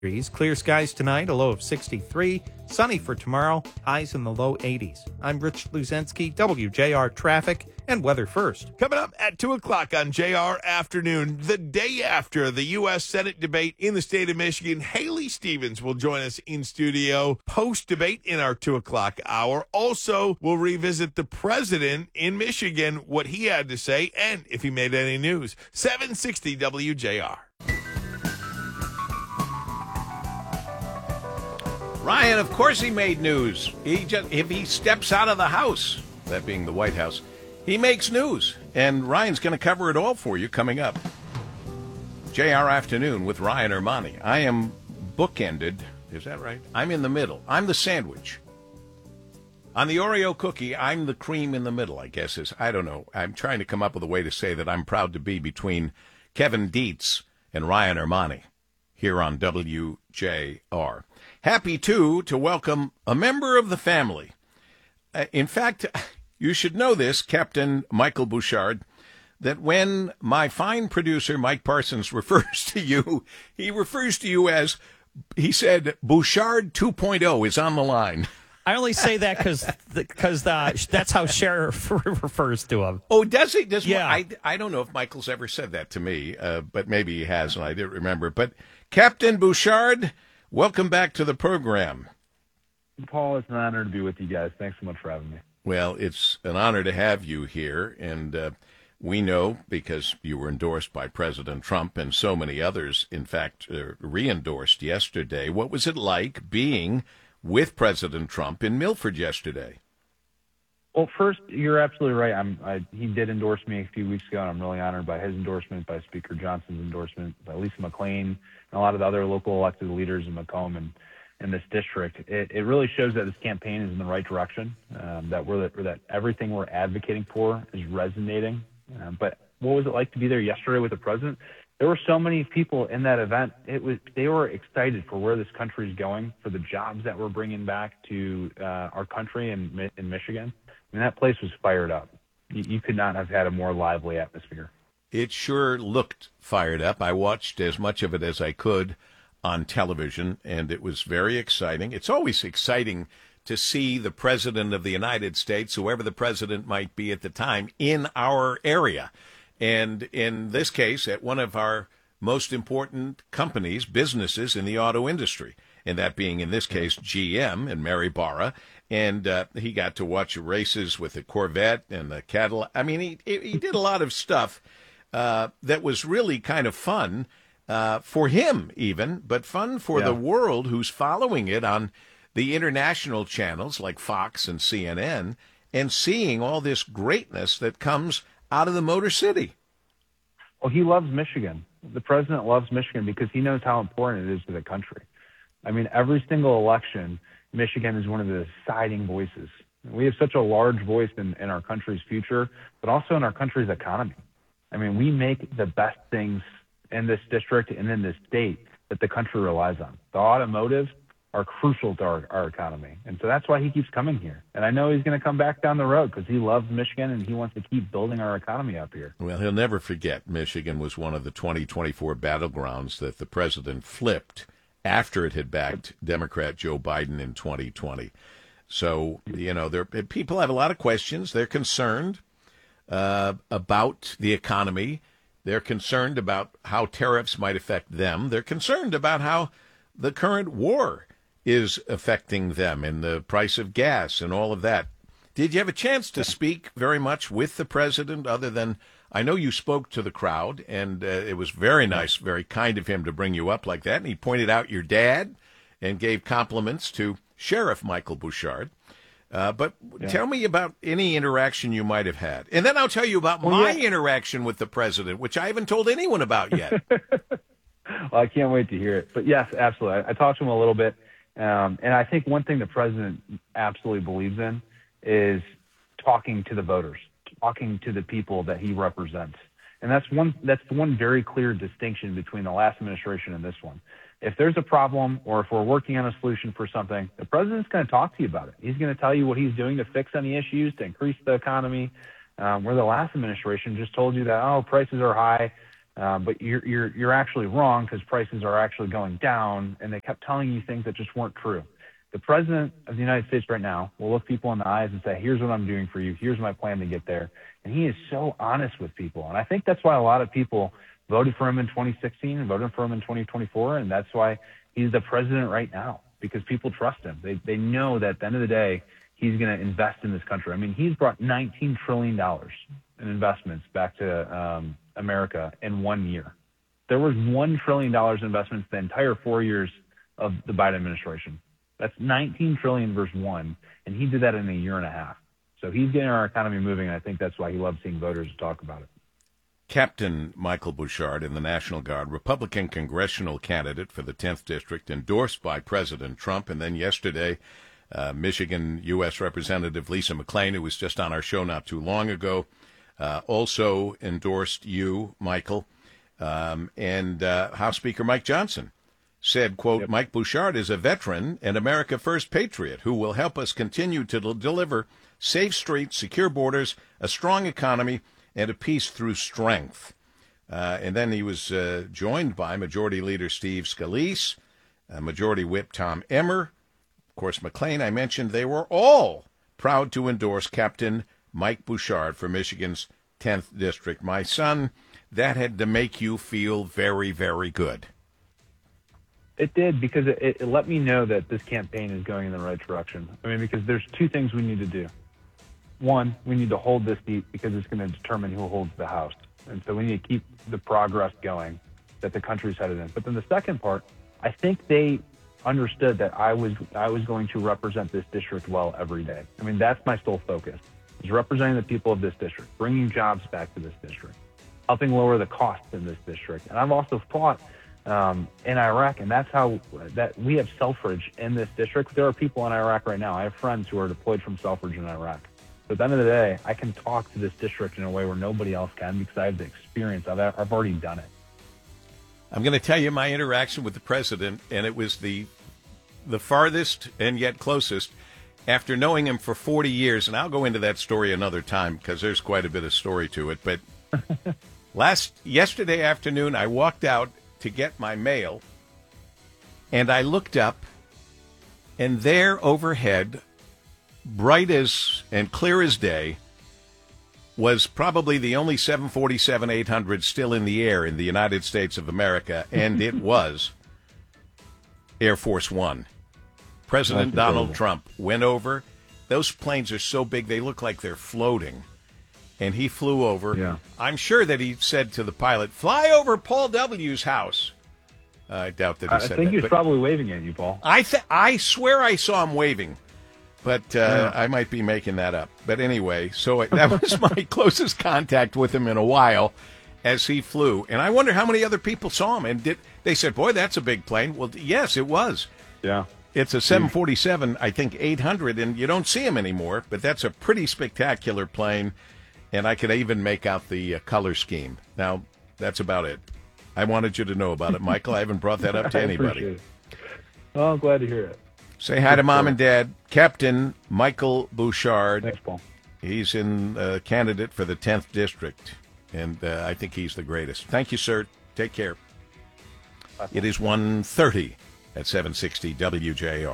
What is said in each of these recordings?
Clear skies tonight, a low of 63. Sunny for tomorrow, highs in the low 80s. I'm Rich Luzensky, WJR Traffic and Weather First. Coming up at 2 o'clock on JR Afternoon, the day after the U.S. Senate debate in the state of Michigan, Haley Stevens will join us in studio post-debate in our 2 o'clock hour. Also, we'll revisit the president in Michigan, what he had to say, and if he made any news. 760 WJR. Ryan, of course he made news. If he steps out of the House, that being the White House, he makes news. And Ryan's going to cover it all for you coming up. JR Afternoon with Ryan Ermani. I am bookended. Is that right? I'm in the middle. I'm the sandwich. On the Oreo cookie, I'm the cream in the middle, I guess is. I don't know. I'm trying to come up with a way to say that I'm proud to be between Kevin Dietz and Ryan Ermani here on WJR. Happy, too, to welcome a member of the family. In fact, you should know this, Captain Michael Bouchard, that when my fine producer, Mike Parsons, refers to you, he refers to you as, he said, Bouchard 2.0 is on the line. I only say that because that's how Sheriff refers to him. Oh, does he? Yeah. I don't know if Michael's ever said that to me, but maybe he has, and I didn't remember. But Captain Bouchard, welcome back to the program. Paul, it's an honor to be with you guys. Thanks so much for having me. Well, it's an honor to have you here, and we know, because you were endorsed by President Trump and so many others, in fact, re-endorsed yesterday. What was it like being with President Trump in Milford yesterday? Well, first, you're absolutely right. He did endorse me a few weeks ago, and I'm really honored by his endorsement, by Speaker Johnson's endorsement, by Lisa McClain, and a lot of the other local elected leaders in Macomb and in this district. It really shows that this campaign is in the right direction, that everything we're advocating for is resonating. But what was it like to be there yesterday with the president? There were so many people in that event. They were excited for where this country is going, for the jobs that we're bringing back to our country in Michigan. I mean, that place was fired up. You could not have had a more lively atmosphere. It sure looked fired up. I watched as much of it as I could on television, and it was very exciting. It's always exciting to see the President of the United States, whoever the president might be at the time, in our area. And in this case, at one of our most important companies, businesses in the auto industry, and that being, in this case, GM and Mary Barra. And he got to watch races with the Corvette and the Cadillac. I mean, he did a lot of stuff that was really kind of fun for him even, but fun for the world who's following it on the international channels like Fox and CNN and seeing all this greatness that comes out of the Motor City. Well, he loves Michigan. The president loves Michigan because he knows how important it is to the country. I mean, every single election, Michigan is one of the deciding voices. We have such a large voice in our country's future, but also in our country's economy. I mean, we make the best things in this district and in this state that the country relies on. The automotive are crucial to our economy. And so that's why he keeps coming here. And I know he's going to come back down the road because he loves Michigan and he wants to keep building our economy up here. Well, he'll never forget Michigan was one of the 2024 battlegrounds that the president flipped after it had backed Democrat Joe Biden in 2020. So, you know, people have a lot of questions. They're concerned about the economy. They're concerned about how tariffs might affect them. They're concerned about how the current war is affecting them and the price of gas and all of that. Did you have a chance to speak very much with the president other than, I know you spoke to the crowd, and it was very nice, very kind of him to bring you up like that, and he pointed out your dad and gave compliments to Sheriff Michael Bouchard. But tell me about any interaction you might have had. And then I'll tell you about my interaction with the president, which I haven't told anyone about yet. Well, I can't wait to hear it. But yes, absolutely. I talked to him a little bit. And I think one thing the president absolutely believes in is talking to the voters, talking to the people that he represents. And that's one very clear distinction between the last administration and this one. If there's a problem or if we're working on a solution for something, the president's going to talk to you about it. He's going to tell you what he's doing to fix any issues, to increase the economy, where the last administration just told you that, prices are high. But you're actually wrong because prices are actually going down, and they kept telling you things that just weren't true. The president of the United States right now will look people in the eyes and say, here's what I'm doing for you. Here's my plan to get there. And he is so honest with people. And I think that's why a lot of people voted for him in 2016 and voted for him in 2024. And that's why he's the president right now, because people trust him. They know that at the end of the day, he's going to invest in this country. I mean, he's brought $19 trillion in investments back to America in 1 year. There was $1 trillion in investments the entire 4 years of the Biden administration. That's 19 trillion versus one, and he did that in a year and a half. So he's getting our economy moving, and I think that's why he loves seeing voters talk about it. Captain Michael Bouchard in the National Guard, Republican congressional candidate for the 10th District, endorsed by President Trump. And then yesterday, Michigan U.S. Representative Lisa McClain, who was just on our show not too long ago, also endorsed you, Michael, and House Speaker Mike Johnson said, quote, Mike Bouchard is a veteran and America First patriot who will help us continue to deliver safe streets, secure borders, a strong economy, and a peace through strength. And then he was joined by Majority Leader Steve Scalise, Majority Whip Tom Emmer. Of course, McClain, I mentioned, they were all proud to endorse Captain Mike Bouchard for Michigan's 10th District. My son, that had to make you feel very, very good. It did, because it let me know that this campaign is going in the right direction. I mean, because there's two things we need to do. One, we need to hold this seat because it's going to determine who holds the House. And so we need to keep the progress going that the country's headed in. But then the second part, I think they understood that I was going to represent this district well every day. I mean, that's my sole focus, is representing the people of this district, bringing jobs back to this district, helping lower the costs in this district. And I've also fought in Iraq, and that's how that we have Selfridge in this district. There are people in Iraq right now. I have friends who are deployed from Selfridge in Iraq. So at the end of the day, I can talk to this district in a way where nobody else can because I have the experience. I've already done it. I'm going to tell you my interaction with the president, and it was the farthest and yet closest after knowing him for 40 years. And I'll go into that story another time because there's quite a bit of story to it. But yesterday afternoon, I walked out to get my mail, and I looked up, and there overhead, bright as and clear as day, was probably the only 747-800 still in the air in the United States of America, and it was Air Force One. President Donald Trump went over. Those planes are so big they look like they're floating. And he flew over. Yeah. I'm sure that he said to the pilot, fly over Paul W.'s house. I doubt that he said that. I think he was probably waving at you, Paul. I swear I saw him waving, but I might be making that up. But anyway, so that was my closest contact with him in a while as he flew. And I wonder how many other people saw him. And they said, boy, that's a big plane. Well, yes, it was. Yeah. It's a 747, I think 800, and you don't see them anymore. But that's a pretty spectacular plane. And I could even make out the color scheme. Now, that's about it. I wanted you to know about it, Michael. I haven't brought that up to anybody. Well, I'm glad to hear it. Say hi to Mom and Dad. Captain Michael Bouchard. Thanks, Paul. He's candidate for the 10th District, and I think he's the greatest. Thank you, sir. Take care. Bye. It is 1:30 at 760 WJR.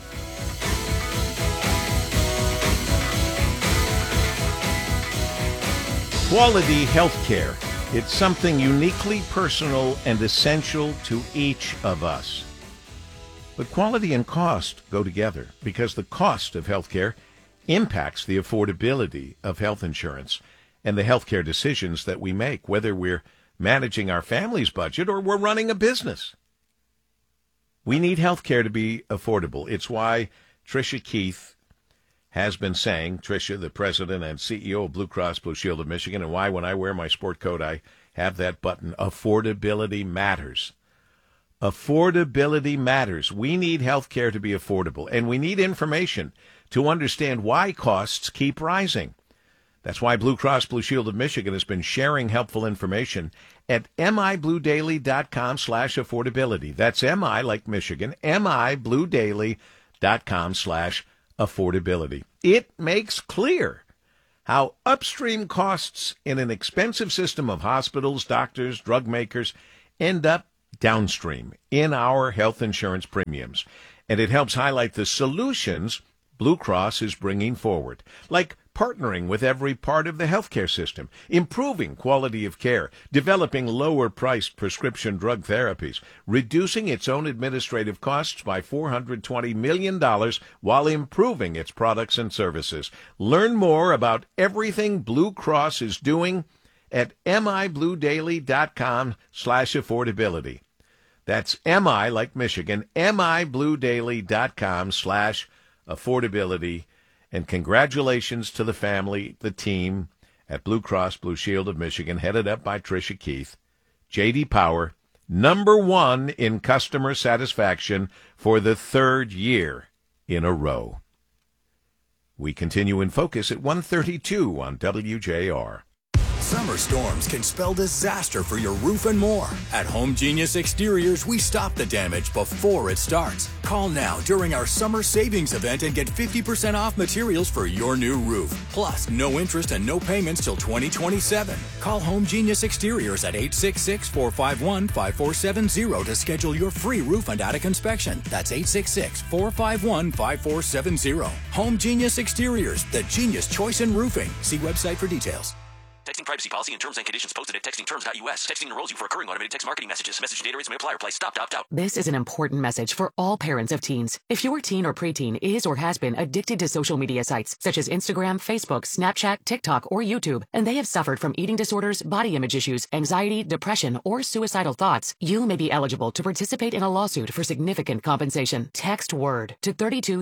Quality health care. It's something uniquely personal and essential to each of us. But quality and cost go together because the cost of health care impacts the affordability of health insurance and the health care decisions that we make, whether we're managing our family's budget or we're running a business. We need health care to be affordable. It's why Tricia Keith has been saying, Tricia, the president and CEO of Blue Cross Blue Shield of Michigan, and why when I wear my sport coat I have that button, affordability matters. Affordability matters. We need health care to be affordable, and we need information to understand why costs keep rising. That's why Blue Cross Blue Shield of Michigan has been sharing helpful information at mibluedaily.com/affordability. That's MI like Michigan, mibluedaily.com/affordability. It makes clear how upstream costs in an expensive system of hospitals, doctors, drug makers end up downstream in our health insurance premiums. And it helps highlight the solutions Blue Cross is bringing forward, like partnering with every part of the healthcare system, improving quality of care, developing lower-priced prescription drug therapies, reducing its own administrative costs by $420 million while improving its products and services. Learn more about everything Blue Cross is doing at mibluedaily.com/affordability. That's MI like Michigan, mibluedaily.com/affordability. And congratulations to the family, the team at Blue Cross Blue Shield of Michigan, headed up by Tricia Keith. J.D. Power, #1 in customer satisfaction for the third year in a row. We continue in focus at 1:32 on WJR. Summer storms can spell disaster for your roof and more. At Home Genius Exteriors, we stop the damage before it starts. Call now during our summer savings event and get 50% off materials for your new roof. Plus, no interest and no payments till 2027. Call Home Genius Exteriors at 866-451-5470 to schedule your free roof and attic inspection. That's 866-451-5470. Home Genius Exteriors, the genius choice in roofing. See website for details. Texting privacy policy and terms and conditions posted at textingterms.us. Texting enrolls you for recurring automated text marketing messages. Message data rates may apply. Reply stop to opt out. This is an important message for all parents of teens. If your teen or preteen is or has been addicted to social media sites such as Instagram, Facebook, Snapchat, TikTok, or YouTube, and they have suffered from eating disorders, body image issues, anxiety, depression, or suicidal thoughts, you may be eligible to participate in a lawsuit for significant compensation. Text WORD to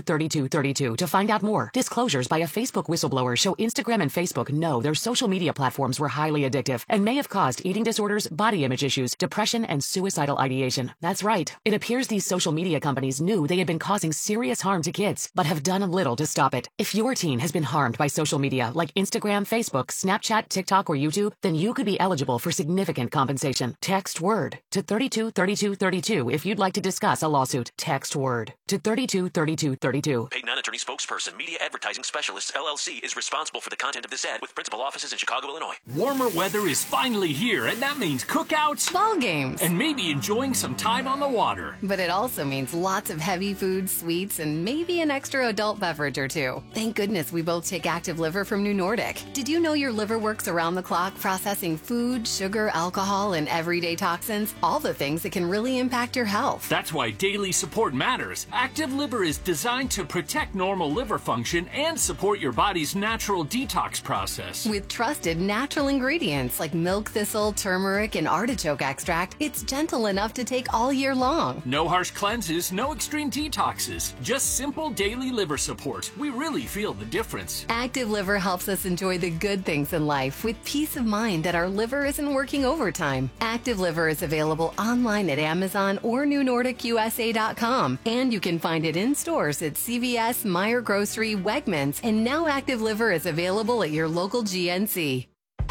323232 to find out more. Disclosures by a Facebook whistleblower show Instagram and Facebook know their social media platforms were highly addictive and may have caused eating disorders, body image issues, depression, and suicidal ideation. That's right. It appears these social media companies knew they had been causing serious harm to kids, but have done little to stop it. If your teen has been harmed by social media like Instagram, Facebook, Snapchat, TikTok, or YouTube, then you could be eligible for significant compensation. Text WORD to 323232 if you'd like to discuss a lawsuit. Text WORD to 323232. Paid non-attorney spokesperson, Media Advertising Specialists, LLC, is responsible for the content of this ad with principal offices in Chicago, Illinois. Warmer weather is finally here, and that means cookouts, ball games, and maybe enjoying some time on the water. But it also means lots of heavy foods, sweets, and maybe an extra adult beverage or two. Thank goodness we both take Active Liver from New Nordic. Did you know your liver works around the clock processing food, sugar, alcohol, and everyday toxins? All the things that can really impact your health. That's why daily support matters. Active Liver is designed to protect normal liver function and support your body's natural detox process. With trusted natural ingredients like milk thistle, turmeric, and artichoke extract, it's gentle enough to take all year long. No harsh cleanses, no extreme detoxes, just simple daily liver support. We really feel the difference. Active Liver helps us enjoy the good things in life with peace of mind that our liver isn't working overtime. Active Liver is available online at Amazon or NewNordicUSA.com, and you can find it in stores at CVS, Meijer Grocery, Wegmans, and now Active Liver is available at your local GNC.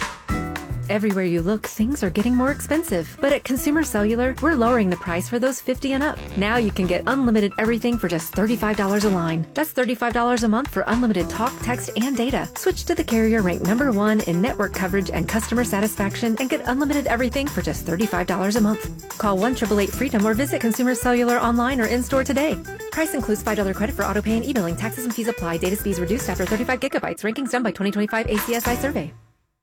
Everywhere you look, things are getting more expensive. But at Consumer Cellular, we're lowering the price for those 50 and up. Now you can get unlimited everything for just $35 a line. That's $35 a month for unlimited talk, text, and data. Switch to the carrier ranked #1 in network coverage and customer satisfaction and get unlimited everything for just $35 a month. Call 1-888-FREEDOM or visit Consumer Cellular online or in-store today. Price includes $5 credit for auto pay and e-billing. Taxes and fees apply. Data speeds reduced after 35 gigabytes. Rankings done by 2025 ACSI survey.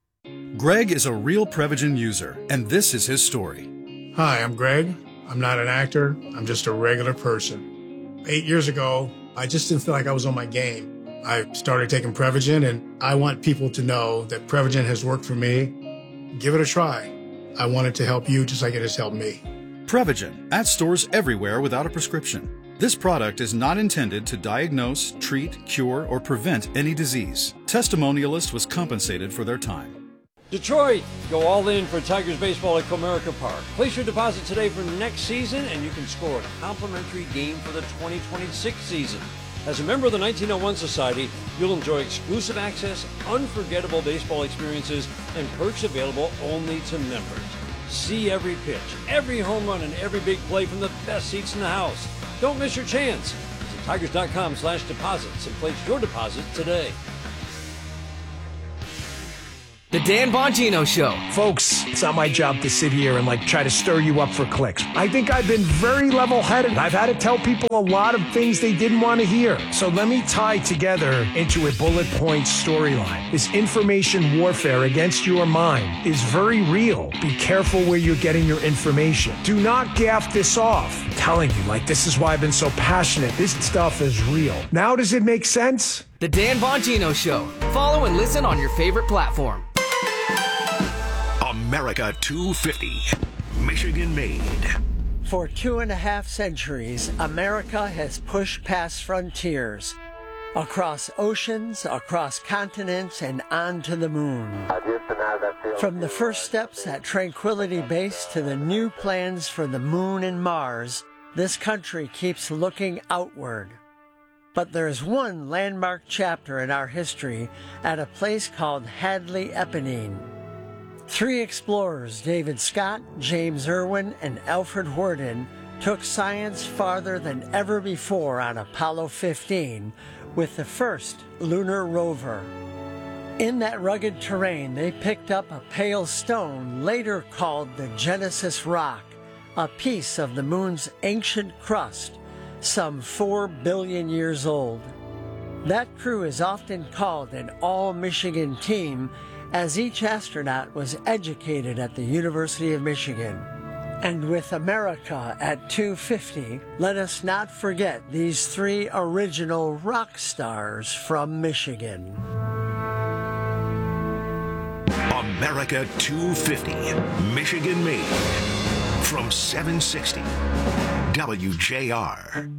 Greg is a real Prevagen user, and this is his story. Hi, I'm Greg. I'm not an actor. I'm just a regular person. 8 years ago, I just didn't feel like I was on my game. I started taking Prevagen, and I want people to know that Prevagen has worked for me. Give it a try. I want it to help you just like it has helped me. Prevagen, at stores everywhere without a prescription. This product is not intended to diagnose, treat, cure, or prevent any disease. Testimonialist was compensated for their time. Detroit, go all in for Tigers baseball at Comerica Park. Place your deposit today for next season and you can score a complimentary game for the 2026 season. As a member of the 1901 Society, you'll enjoy exclusive access, unforgettable baseball experiences, and perks available only to members. See every pitch, every home run, and every big play from the best seats in the house. Don't miss your chance. Visit Tigers.com/deposits and place your deposit today. The Dan Bongino Show. Folks, it's not my job to sit here and try to stir you up for clicks. I think I've been very level-headed. I've had to tell people a lot of things they didn't want to hear. So let me tie together into a bullet point storyline. This information warfare against your mind is very real. Be careful where you're getting your information. Do not gaff this off. I'm telling you, this is why I've been so passionate. This stuff is real. Now does it make sense? The Dan Bongino Show. Follow and listen on your favorite platform. America 250, Michigan made. For 2.5 centuries, America has pushed past frontiers, across oceans, across continents, and onto the moon. From the first steps at Tranquility Base to the new plans for the moon and Mars, this country keeps looking outward. But there's one landmark chapter in our history at a place called Hadley Epenine. 3 explorers, David Scott, James Irwin, and Alfred Worden, took science farther than ever before on Apollo 15 with the first lunar rover. In that rugged terrain, they picked up a pale stone later called the Genesis Rock, a piece of the moon's ancient crust, some 4 billion years old. That crew is often called an all-Michigan team, as each astronaut was educated at the University of Michigan. And with America at 250, let us not forget these 3 original rock stars from Michigan. America 250, Michigan made. From 760, WJR.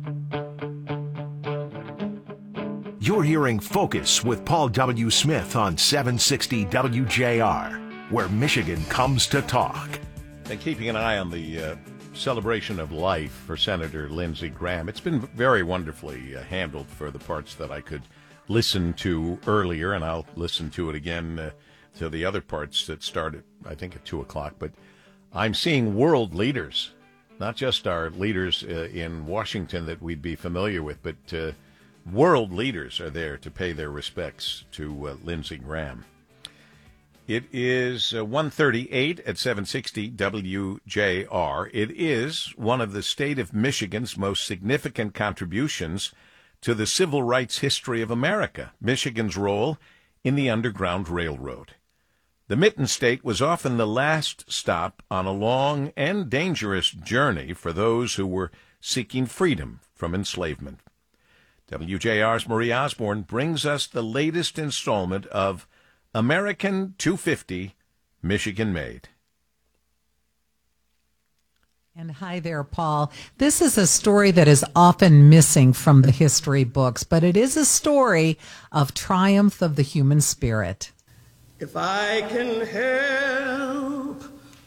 You're hearing Focus with Paul W. Smith on 760 WJR, where Michigan comes to talk. And keeping an eye on the celebration of life for Senator Lindsey Graham. It's been very wonderfully handled for the parts that I could listen to earlier, and I'll listen to it again to the other parts that started, I think, at 2 o'clock. But I'm seeing world leaders, not just our leaders in Washington that we'd be familiar with, but world leaders are there to pay their respects to Lindsey Graham. It is 1:38 at 760 WJR. It is one of the state of Michigan's most significant contributions to the civil rights history of America, Michigan's role in the Underground Railroad. The Mitten State was often the last stop on a long and dangerous journey for those who were seeking freedom from enslavement. WJR's Marie Osborne brings us the latest installment of American 250, Michigan Made. And hi there, Paul. This is a story that is often missing from the history books, but it is a story of triumph of the human spirit. If I can help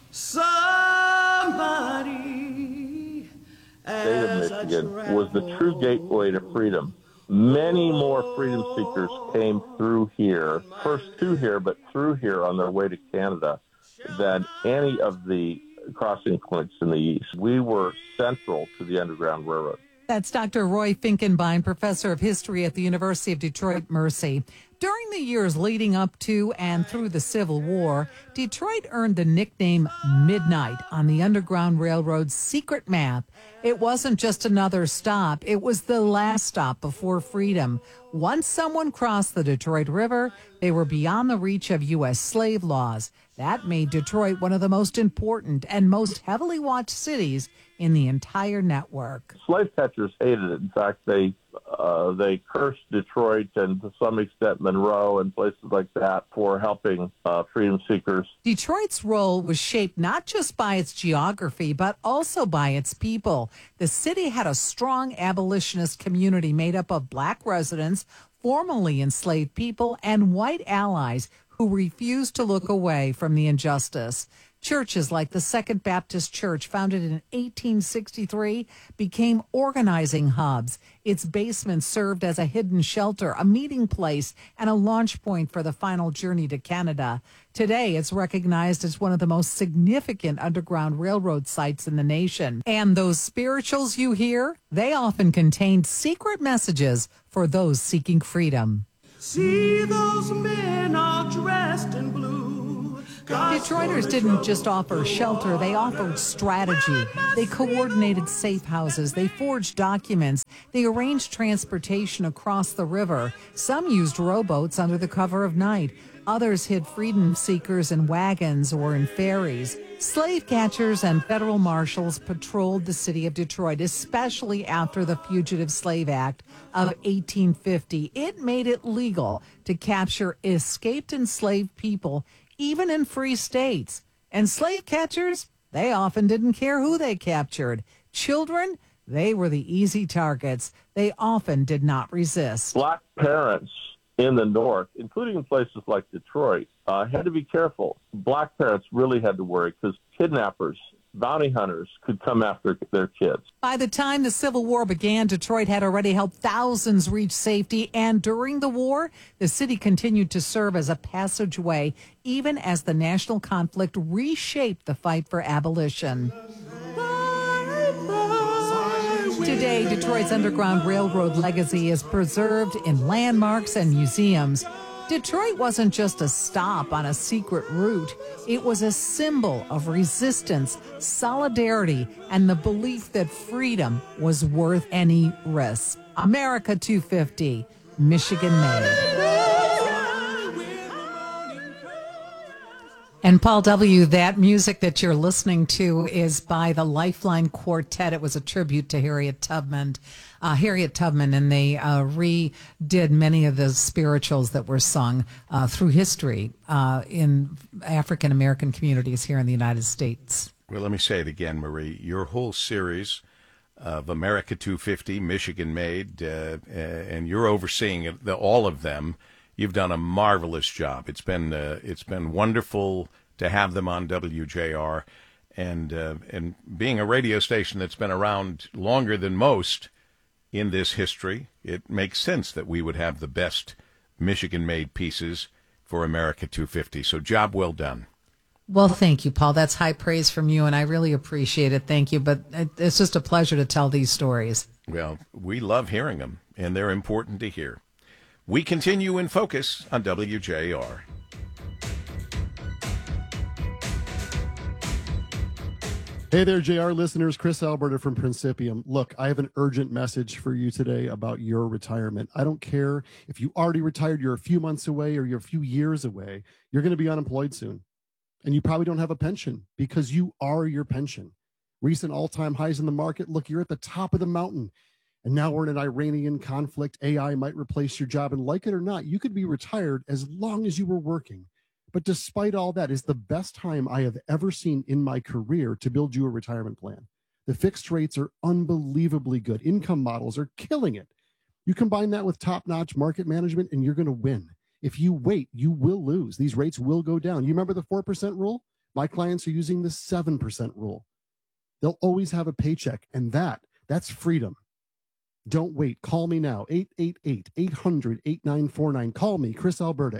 somebody, state of Michigan was the true gateway to freedom. Many more freedom seekers came through here, first to here, but through here on their way to Canada, than any of the crossing points in the East. We were central to the Underground Railroad. That's Dr. Roy Finkenbein, professor of history at the University of Detroit Mercy. During the years leading up to and through the Civil War, Detroit earned the nickname Midnight on the Underground Railroad's secret map. It wasn't just another stop. It was the last stop before freedom. Once someone crossed the Detroit River, they were beyond the reach of U.S. slave laws. That made Detroit one of the most important and most heavily watched cities in the entire network. Slave catchers hated it. In fact, they cursed Detroit and to some extent Monroe and places like that for helping freedom seekers. Detroit's role was shaped not just by its geography, but also by its people. The city had a strong abolitionist community made up of black residents, formerly enslaved people, and white allies who refused to look away from the injustice. Churches like the Second Baptist Church, founded in 1863, became organizing hubs. Its basement served as a hidden shelter, a meeting place, and a launch point for the final journey to Canada. Today, it's recognized as one of the most significant Underground Railroad sites in the nation. And those spirituals you hear, they often contained secret messages for those seeking freedom. See those men all dressed in blue. Detroiters didn't just offer shelter, they offered strategy. They coordinated safe houses, they forged documents, they arranged transportation across the river. Some used rowboats under the cover of night. Others hid freedom seekers in wagons or in ferries. Slave catchers and federal marshals patrolled the city of Detroit, especially after the Fugitive Slave Act of 1850. It made it legal to capture escaped enslaved people, even in free states. And slave catchers, they often didn't care who they captured. Children, they were the easy targets. They often did not resist. Black parents in the North, including in places like Detroit, had to be careful. Black parents really had to worry because kidnappers, bounty hunters could come after their kids. By the time the Civil War began, Detroit had already helped thousands reach safety, and during the war, the city continued to serve as a passageway, even as the national conflict reshaped the fight for abolition. Today, Detroit's Underground Railroad legacy is preserved in landmarks and museums. Detroit wasn't just a stop on a secret route. It was a symbol of resistance, solidarity, and the belief that freedom was worth any risk. America 250, Michigan made. And Paul W., that music that you're listening to is by the Lifeline Quartet. It was a tribute to Harriet Tubman, and they redid many of the spirituals that were sung through history in African American communities here in the United States. Well, let me say it again, Marie. Your whole series of America 250, Michigan Made, and you're overseeing all of them. You've done a marvelous job. It's been wonderful to have them on WJR, and being a radio station that's been around longer than most in this history, it makes sense that we would have the best Michigan-made pieces for America 250. So job well done. Well, thank you, Paul. That's high praise from you, and I really appreciate it. Thank you. But it's just a pleasure to tell these stories. Well, we love hearing them, and they're important to hear. We continue in Focus on WJR. Hey there, JR listeners. Chris Alberta from Principium. Look, I have an urgent message for you today about your retirement. I don't care if you already retired, you're a few months away, or you're a few years away. You're going to be unemployed soon. And you probably don't have a pension because you are your pension. Recent all-time highs in the market. Look, you're at the top of the mountain. And now we're in an Iranian conflict. AI might replace your job. And like it or not, you could be retired as long as you were working. But despite all that, is the best time I have ever seen in my career to build you a retirement plan. The fixed rates are unbelievably good. Income models are killing it. You combine that with top-notch market management, and you're going to win. If you wait, you will lose. These rates will go down. You remember the 4% rule? My clients are using the 7% rule. They'll always have a paycheck, and that's freedom. Don't wait. Call me now. 888-800-8949. Call me, Chris Alberta,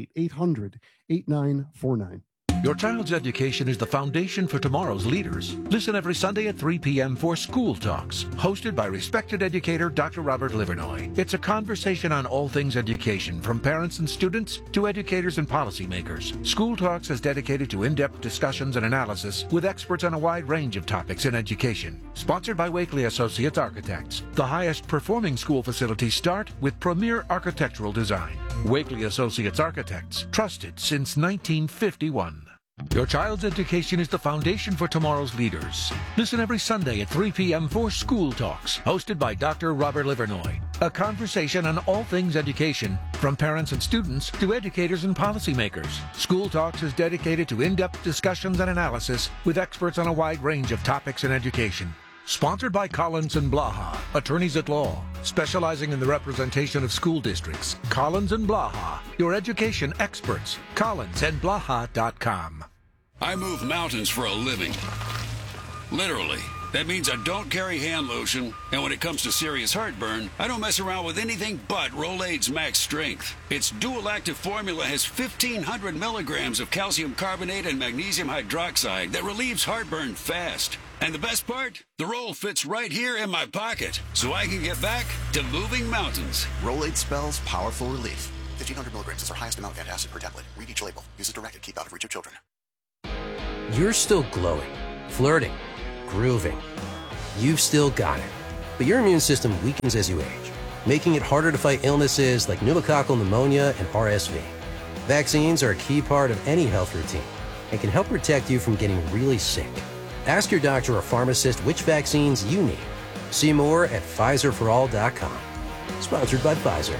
888-800-8949. Your child's education is the foundation for tomorrow's leaders. Listen every Sunday at 3 p.m. for School Talks, hosted by respected educator Dr. Robert Livernoy. It's a conversation on all things education, from parents and students to educators and policymakers. School Talks is dedicated to in-depth discussions and analysis with experts on a wide range of topics in education. Sponsored by Wakely Associates Architects. The highest performing school facilities start with premier architectural design. Wakely Associates Architects, trusted since 1951. Your child's education is the foundation for tomorrow's leaders. Listen every Sunday at 3 p.m. for School Talks, hosted by Dr. Robert Livernoy. A conversation on all things education, from parents and students to educators and policymakers. School Talks is dedicated to in-depth discussions and analysis with experts on a wide range of topics in education. Sponsored by Collins and Blaha, attorneys at law, specializing in the representation of school districts. Collins and Blaha, your education experts. collinsandblaha.com. I move mountains for a living. Literally. That means I don't carry hand lotion, and when it comes to serious heartburn, I don't mess around with anything but Rolaids Max Strength. Its dual-active formula has 1,500 milligrams of calcium carbonate and magnesium hydroxide that relieves heartburn fast. And the best part? The roll fits right here in my pocket, so I can get back to moving mountains. Rolaids spells powerful relief. 1,500 milligrams is our highest amount of antacid per tablet. Read each label. Use as directed. Keep out of reach of children. You're still glowing, flirting, grooving. You've still got it. But your immune system weakens as you age, making it harder to fight illnesses like pneumococcal pneumonia and RSV. Vaccines are a key part of any health routine and can help protect you from getting really sick. Ask your doctor or pharmacist which vaccines you need. See more at PfizerForAll.com. Sponsored by Pfizer.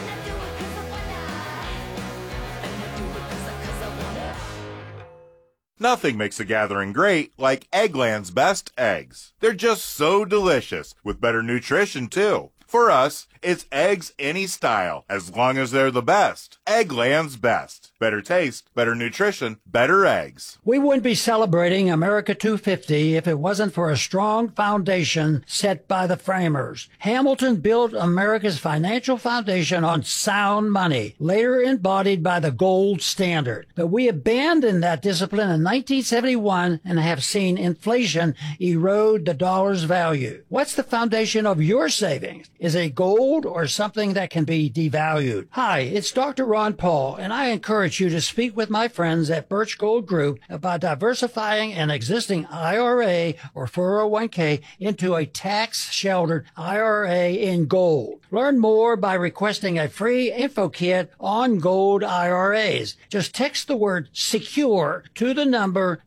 Nothing makes a gathering great like Eggland's best eggs. They're just so delicious, with better nutrition too. For us, it's eggs any style, as long as they're the best. Eggland's best. Better taste, better nutrition, better eggs. We wouldn't be celebrating America 250 if it wasn't for a strong foundation set by the framers. Hamilton built America's financial foundation on sound money, later embodied by the gold standard. But we abandoned that discipline in 1971 and have seen inflation erode the dollar's value. What's the foundation of your savings? Is it gold or something that can be devalued? Hi, it's Dr. Ron Paul, and I encourage you to speak with my friends at Birch Gold Group about diversifying an existing IRA or 401k into a tax-sheltered IRA in gold. Learn more by requesting a free info kit on gold IRAs. Just text the word SECURE to the number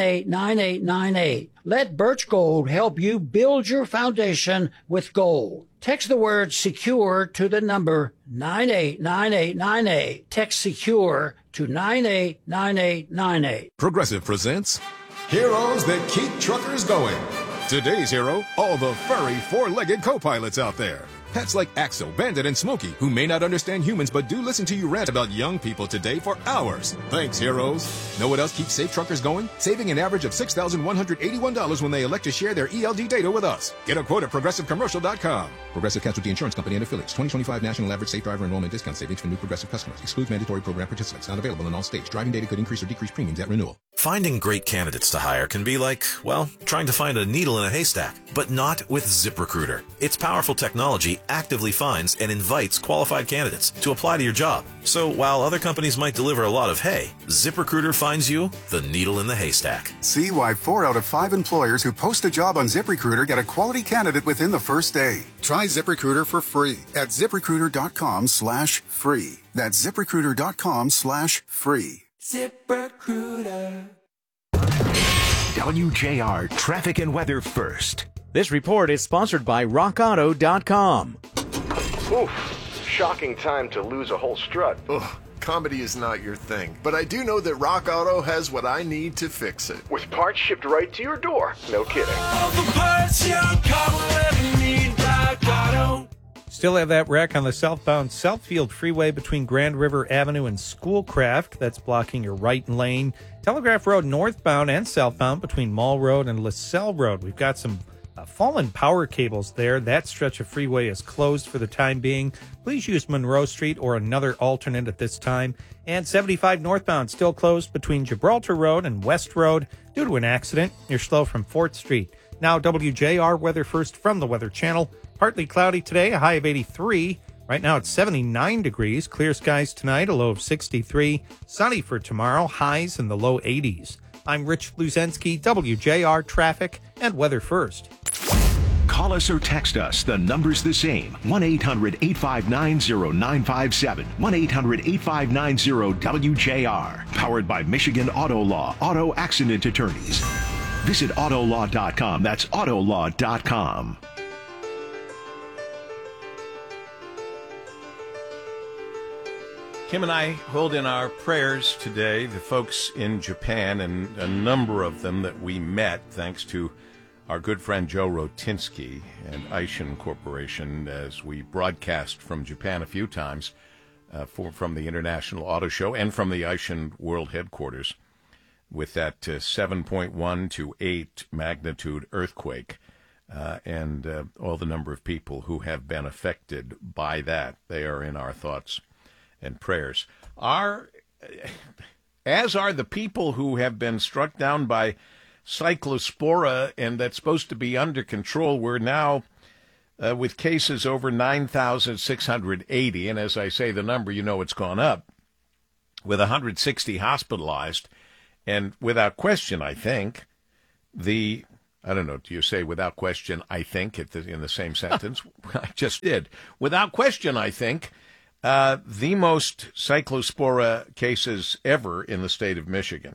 989898. Let Birch Gold help you build your foundation with gold. Text the word SECURE to the number 989898. Text SECURE to 989898. Progressive presents Heroes That Keep Truckers Going. Today's hero, all the furry four-legged co-pilots out there. Pets like Axel, Bandit, and Smokey, who may not understand humans but do listen to you rant about young people today for hours. Thanks, heroes. Know what else keeps safe truckers going? Saving an average of $6,181 when they elect to share their ELD data with us. Get a quote at ProgressiveCommercial.com. Progressive Casualty Insurance Company and Affiliates. 2025 National Average Safe Driver Enrollment Discount Savings for new Progressive customers. Excludes mandatory program participants. Not available in all states. Driving data could increase or decrease premiums at renewal. Finding great candidates to hire can be like, well, trying to find a needle in a haystack. But not with ZipRecruiter. Its powerful technology actively finds and invites qualified candidates to apply to your job. So while other companies might deliver a lot of hay, ZipRecruiter finds you the needle in the haystack. See why 4 out of 5 employers who post a job on ZipRecruiter get a quality candidate within the first day. Try ZipRecruiter for free at ZipRecruiter.com/free. That's ZipRecruiter.com/free. ZipRecruiter. WJR Traffic and Weather First. This report is sponsored by RockAuto.com. Oof, shocking time to lose a whole strut. Ugh, comedy is not your thing, but I do know that Rock Auto has what I need to fix it. With parts shipped right to your door. No kidding. All the parts your car will ever need, Rock Auto. Still have that wreck on the southbound Southfield Freeway between Grand River Avenue and Schoolcraft. That's blocking your right lane. Telegraph Road northbound and southbound between Mall Road and LaSalle Road. We've got some fallen power cables there. That stretch of freeway is closed for the time being. Please use Monroe Street or another alternate at this time. And 75 northbound still closed between Gibraltar Road and West Road due to an accident. You're slow from 4th Street. Now WJR Weather First from the Weather Channel. Partly cloudy today, a high of 83. Right now it's 79 degrees. Clear skies tonight, a low of 63. Sunny for tomorrow, highs in the low 80s. I'm Rich Luzensky, WJR Traffic and Weather First. Call us or text us. The number's the same. 1-800-859-0957. 1-800-859-WJR. Powered by Michigan Auto Law. Auto Accident Attorneys. Visit Autolaw.com. That's Autolaw.com. Kim and I hold in our prayers today the folks in Japan, and a number of them that we met thanks to our good friend Joe Rotinsky and Aishin Corporation, as we broadcast from Japan a few times from the International Auto Show and from the Aishin World Headquarters with that 7.1 to 8 magnitude earthquake and all the number of people who have been affected by that. They are in our thoughts and prayers. As are the people who have been struck down by cyclospora, and that's supposed to be under control. We're now with cases over 9,680. And as I say the number, you know it's gone up, with 160 hospitalized. And without question, I think, I don't know, do you say without question, I think, in the same sentence? I just did. Without question, I think, the most cyclospora cases ever in the state of Michigan.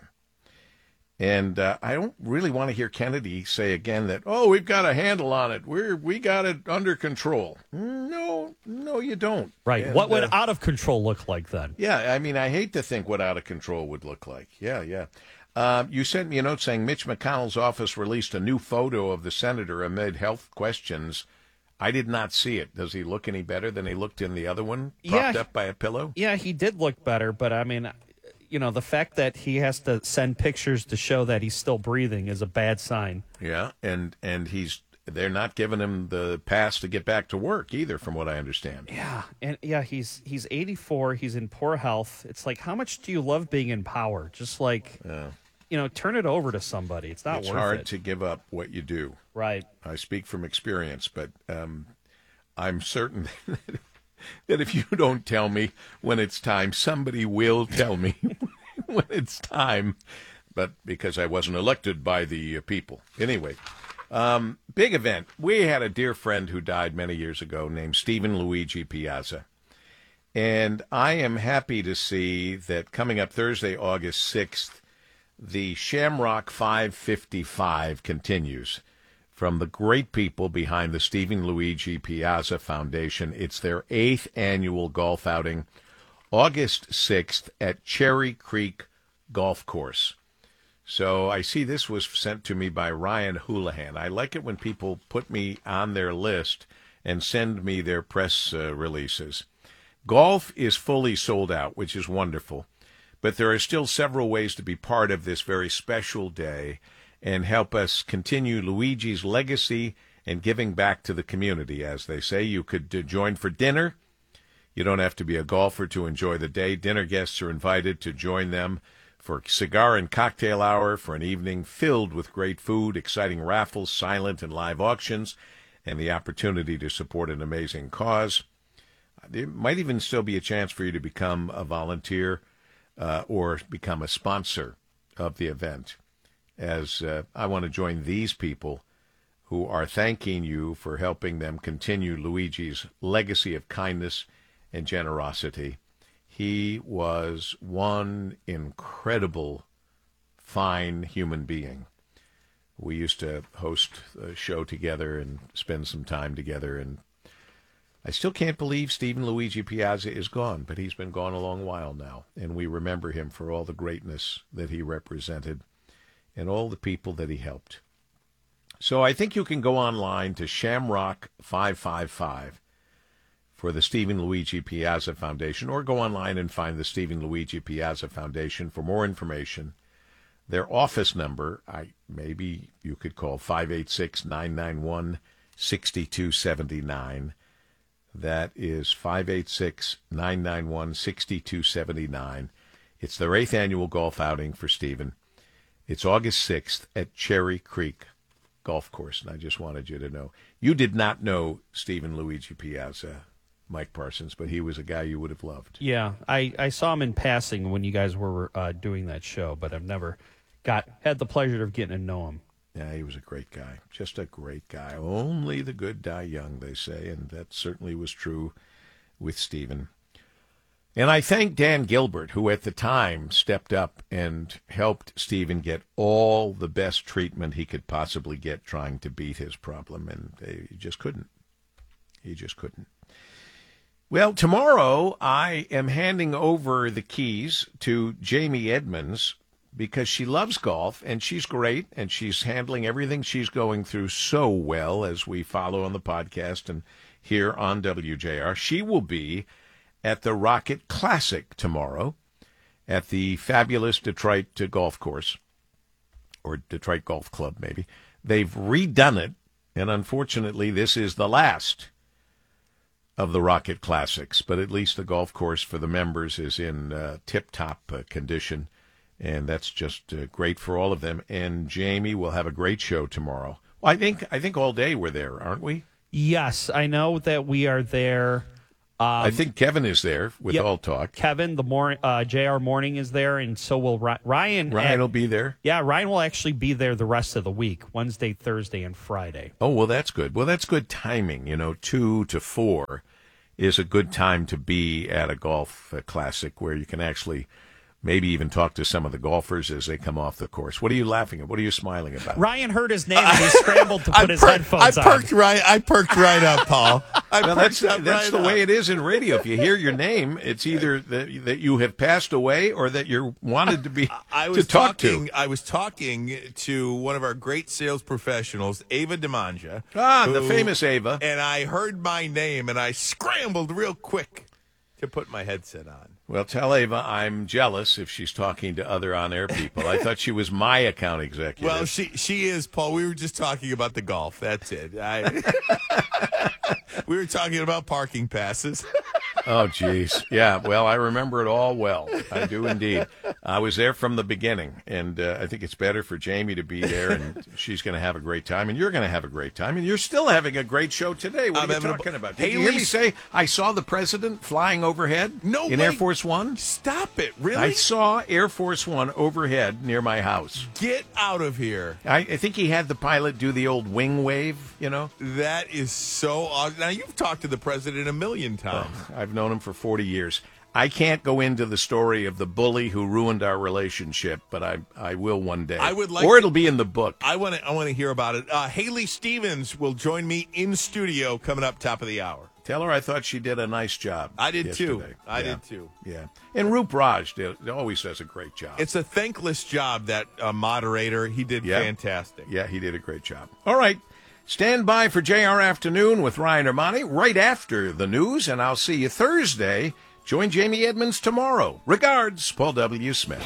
And I don't really want to hear Kennedy say again that, oh, we've got a handle on it. We got it under control. No, you don't. Right. And, what would out of control look like then? Yeah, I mean, I hate to think what out of control would look like. Yeah. You sent me a note saying Mitch McConnell's office released a new photo of the senator amid health questions. I did not see it. Does he look any better than he looked in the other one, propped up by a pillow? Yeah, he did look better, but I mean, the fact that he has to send pictures to show that he's still breathing is a bad sign. Yeah, and they're not giving him the pass to get back to work either, from what I understand. Yeah, and he's 84. He's in poor health. It's like, how much do you love being in power? Just like, turn it over to somebody. It's not worth it. It's hard to give up what you do. Right. I speak from experience, but I'm certain that if you don't tell me when it's time, somebody will tell me when it's time. But because I wasn't elected by the people. Anyway, big event. We had a dear friend who died many years ago named Stephen Luigi Piazza. And I am happy to see that coming up Thursday, August 6th, the Shamrock 555 continues from the great people behind the Stephen Luigi Piazza Foundation. It's their 8th annual golf outing, August 6th at Cherry Creek Golf Course. So I see this was sent to me by Ryan Houlihan. I like it when people put me on their list and send me their press releases. Golf is fully sold out, which is wonderful. But there are still several ways to be part of this very special day and help us continue Luigi's legacy and giving back to the community, as they say. You could join for dinner. You don't have to be a golfer to enjoy the day. Dinner guests are invited to join them for cigar and cocktail hour for an evening filled with great food, exciting raffles, silent and live auctions, and the opportunity to support an amazing cause. There might even still be a chance for you to become a volunteer or become a sponsor of the event, as I want to join these people who are thanking you for helping them continue Luigi's legacy of kindness and generosity. He was one incredible, fine human being. We used to host a show together and spend some time together, and I still can't believe Stephen Luigi Piazza is gone, but he's been gone a long while now, and we remember him for all the greatness that he represented and all the people that he helped. So I think you can go online to Shamrock 555 for the Stephen Luigi Piazza Foundation, or go online and find the Stephen Luigi Piazza Foundation for more information. Their office number, maybe you could call 586-991-6279. That is 586-991-6279. It's their 8th annual golf outing for Stephen. It's August 6th at Cherry Creek Golf Course, and I just wanted you to know. You did not know Stephen Luigi Piazza, Mike Parsons, but he was a guy you would have loved. Yeah, I saw him in passing when you guys were doing that show, but I've never had the pleasure of getting to know him. Yeah, he was a great guy, just a great guy. Only the good die young, they say, and that certainly was true with Stephen. And I thank Dan Gilbert, who at the time stepped up and helped Stephen get all the best treatment he could possibly get trying to beat his problem, and he just couldn't. He just couldn't. Well, tomorrow I am handing over the keys to Jamie Edmonds, because she loves golf, and she's great, and she's handling everything she's going through so well, as we follow on the podcast and here on WJR. She will be at the Rocket Classic tomorrow at the fabulous Detroit Golf Course, or Detroit Golf Club, maybe. They've redone it, and unfortunately this is the last of the Rocket Classics, but at least the golf course for the members is in tip-top condition. And that's just great for all of them. And Jamie will have a great show tomorrow. Well, I think all day we're there, aren't we? Yes, I know that we are there. I think Kevin is there with All Talk. Kevin, JR Morning is there, and so will Ryan. Ryan will be there. Yeah, Ryan will actually be there the rest of the week, Wednesday, Thursday, and Friday. Oh, well, that's good. Well, that's good timing. 2 to 4 is a good time to be at a golf classic where you can actually maybe even talk to some of the golfers as they come off the course. What are you laughing at? What are you smiling about? Ryan heard his name and he scrambled to put his headphones on. I perked right up, Paul. That's the way it is in radio. If you hear your name, it's either that you have passed away or that you're wanted to be I was talking to one of our great sales professionals, Ava DiMangia. The famous Ava. And I heard my name, and I scrambled real quick to put my headset on. Well, tell Ava I'm jealous if she's talking to other on-air people. I thought she was my account executive. Well, she is, Paul. We were just talking about the golf. That's it. We were talking about parking passes. Oh, geez. Yeah, well, I remember it all well. I do indeed. I was there from the beginning, and I think it's better for Jamie to be there, and she's going to have a great time, and you're going to have a great time, and you're still having a great show today. What are you talking about? Did you hear me say I saw the president flying overhead in Air Force One? Stop it. Really? I saw Air Force One overhead near my house. Get out of here. I think he had the pilot do the old wing wave, That is so odd. Now, you've talked to the president a million times. I've known him for 40 years. I can't go into the story of the bully who ruined our relationship, but I will one day. Or it'll be in the book. I want to hear about it. Haley Stevens will join me in studio coming up top of the hour. Tell her I thought she did a nice job. I did yesterday. too. I did too. Yeah. And Roop Raj always does a great job. It's a thankless job, that moderator. He did fantastic. Yeah, he did a great job. All right. Stand by for JR Afternoon with Ryan Armani right after the news, and I'll see you Thursday. Join Jamie Edmonds tomorrow. Regards, Paul W. Smith.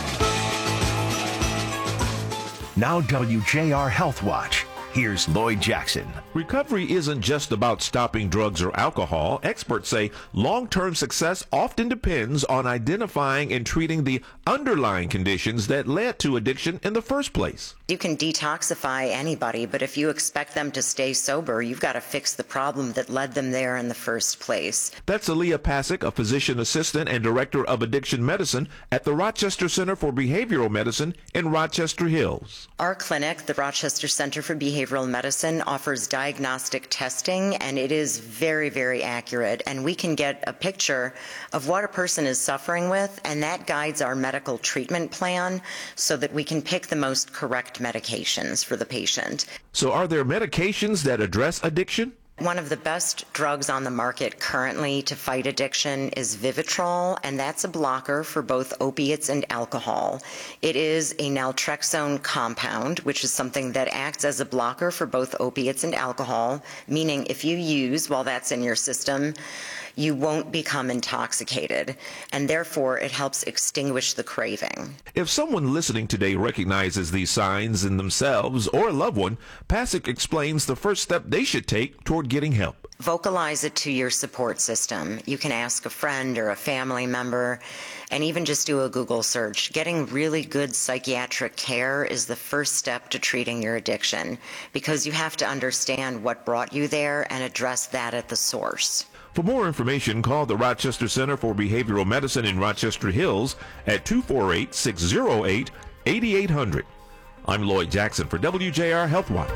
Now WJR Health Watch. Here's Lloyd Jackson. Recovery isn't just about stopping drugs or alcohol. Experts say long-term success often depends on identifying and treating the underlying conditions that led to addiction in the first place. You can detoxify anybody, but if you expect them to stay sober, you've got to fix the problem that led them there in the first place. That's Aaliyah Pasek, a physician assistant and director of addiction medicine at the Rochester Center for Behavioral Medicine in Rochester Hills. Our clinic, the Rochester Center for Behavioral Medicine, offers diagnostic testing, and it is very, very accurate. And we can get a picture of what a person is suffering with, and that guides our medical treatment plan so that we can pick the most correct medications for the patient. So are there medications that address addiction? One of the best drugs on the market currently to fight addiction is Vivitrol, and that's a blocker for both opiates and alcohol. It is a naltrexone compound, which is something that acts as a blocker for both opiates and alcohol, meaning if you use while that's in your system, you won't become intoxicated, and therefore it helps extinguish the craving. If someone listening today recognizes these signs in themselves or a loved one, Pasek explains the first step they should take toward getting help. Vocalize it to your support system. You can ask a friend or a family member, and even just do a Google search. Getting really good psychiatric care is the first step to treating your addiction, because you have to understand what brought you there and address that at the source. For more information, call the Rochester Center for Behavioral Medicine in Rochester Hills at 248-608-8800. I'm Lloyd Jackson for WJR Health Watch.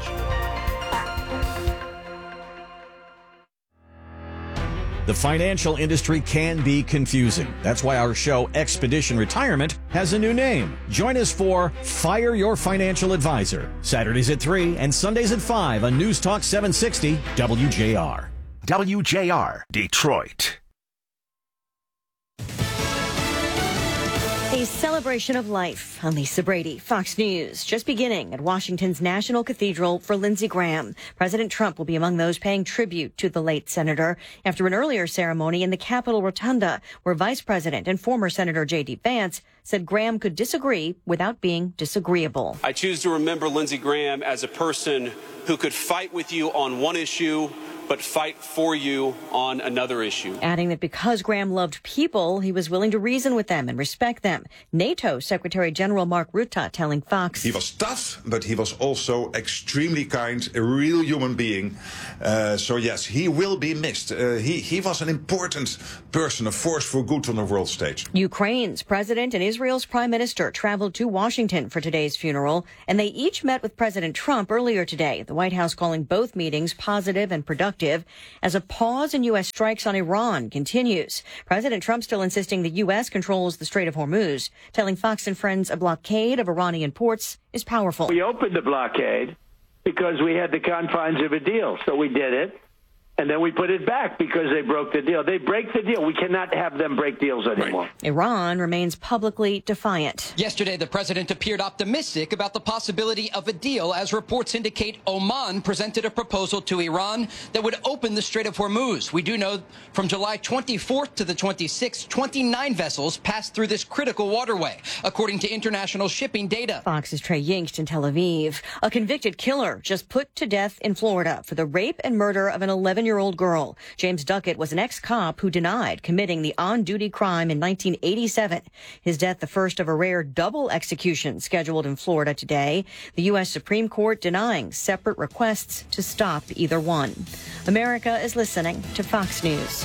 The financial industry can be confusing. That's why our show, Expedition Retirement, has a new name. Join us for Fire Your Financial Advisor, Saturdays at 3 and Sundays at 5 on News Talk 760 WJR. WJR, Detroit. A celebration of life. I'm Lisa Brady, Fox News. Just beginning at Washington's National Cathedral for Lindsey Graham. President Trump will be among those paying tribute to the late senator after an earlier ceremony in the Capitol Rotunda, where Vice President and former Senator J.D. Vance said Graham could disagree without being disagreeable. I choose to remember Lindsey Graham as a person who could fight with you on one issue but fight for you on another issue. Adding that because Graham loved people, he was willing to reason with them and respect them. NATO Secretary General Mark Rutte telling Fox. He was tough, but he was also extremely kind, a real human being. So yes, he will be missed. He was an important person, a force for good on the world stage. Ukraine's president and Israel's prime minister traveled to Washington for today's funeral, and they each met with President Trump earlier today. The White House calling both meetings positive and productive as a pause in U.S. strikes on Iran continues. President Trump still insisting the U.S. controls the Strait of Hormuz, telling Fox and Friends a blockade of Iranian ports is powerful. We opened the blockade because we had the confines of a deal, so we did it. And then we put it back because they broke the deal. They break the deal. We cannot have them break deals anymore. Right. Iran remains publicly defiant. Yesterday, the president appeared optimistic about the possibility of a deal, as reports indicate Oman presented a proposal to Iran that would open the Strait of Hormuz. We do know from July 24th to the 26th, 29 vessels passed through this critical waterway, according to international shipping data. Fox's Trey Yingst in Tel Aviv. A convicted killer just put to death in Florida for the rape and murder of an 11-year-old girl. James Duckett was an ex-cop who denied committing the on-duty crime in 1987. His death, the first of a rare double execution scheduled in Florida today. The U.S. Supreme Court denying separate requests to stop either one. America is listening to Fox News.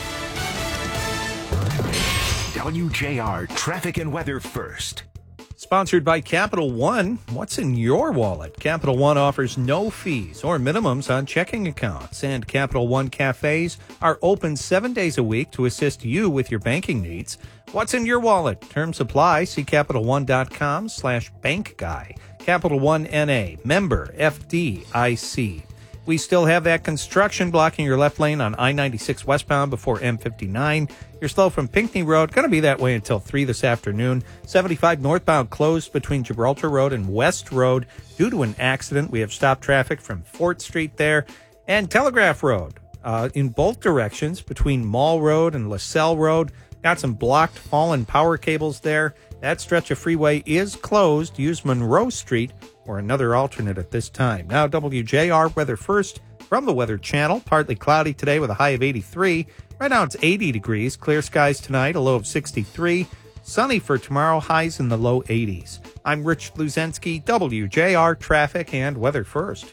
WJR Traffic and Weather First. Sponsored by Capital One. What's in your wallet? Capital One offers no fees or minimums on checking accounts, and Capital One cafes are open 7 days a week to assist you with your banking needs. What's in your wallet? Terms apply. See CapitalOne.com/bankguy. Capital One NA, member FDIC. We still have that construction blocking your left lane on I-96 westbound before M59. You're slow from Pinckney Road. Going to be that way until 3 this afternoon. 75 northbound closed between Gibraltar Road and West Road due to an accident. We have stopped traffic from Fort Street there. And Telegraph Road in both directions between Mall Road and LaSalle Road. Got some blocked fallen power cables there. That stretch of freeway is closed. Use Monroe Street or another alternate at this time. Now, WJR weather first from the Weather Channel. Partly cloudy today with a high of 83. Right now it's 80 degrees. Clear skies tonight, a low of 63. Sunny for tomorrow, highs in the low 80s. I'm Rich Luzensky, WJR Traffic and Weather First.